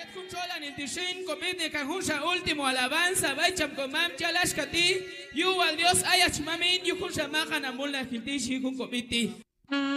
controlan el tishin, comete cajuncha último alabanza, baicham comam chalashkati, yu al Dios ayach mamin, yu kuncha mahan amul na kiltishi kun comiti.